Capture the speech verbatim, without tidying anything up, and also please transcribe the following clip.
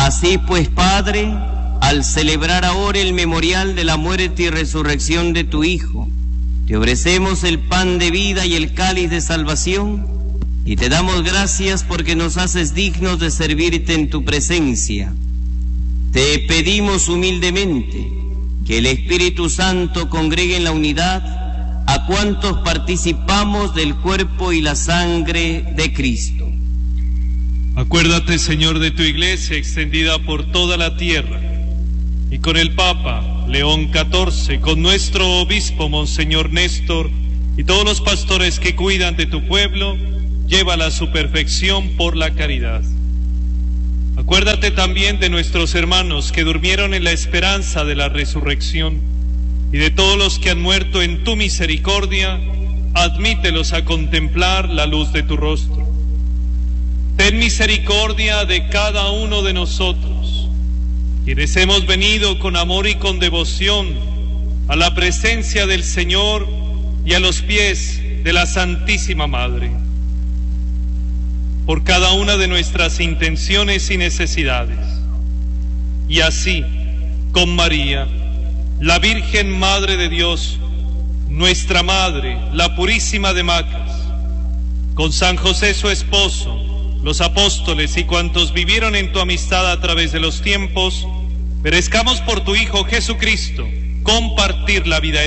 Así pues, Padre, al celebrar ahora el memorial de la muerte y resurrección de tu Hijo, te ofrecemos el pan de vida y el cáliz de salvación, y te damos gracias porque nos haces dignos de servirte en tu presencia. Te pedimos humildemente que el Espíritu Santo congregue en la unidad a cuantos participamos del cuerpo y la sangre de Cristo. Acuérdate, Señor, de tu iglesia extendida por toda la tierra, y con el Papa León catorce, con nuestro obispo Monseñor Néstor, y todos los pastores que cuidan de tu pueblo, llévala a su perfección por la caridad. Acuérdate también de nuestros hermanos que durmieron en la esperanza de la resurrección, y de todos los que han muerto en tu misericordia, admítelos a contemplar la luz de tu rostro. Ten misericordia de cada uno de nosotros, quienes hemos venido con amor y con devoción a la presencia del Señor y a los pies de la Santísima Madre. Por cada una de nuestras intenciones y necesidades. Y así, con María, la Virgen Madre de Dios, nuestra Madre, la Purísima de Macas, con San José su esposo, los apóstoles y cuantos vivieron en tu amistad a través de los tiempos, merezcamos por tu Hijo Jesucristo compartir la vida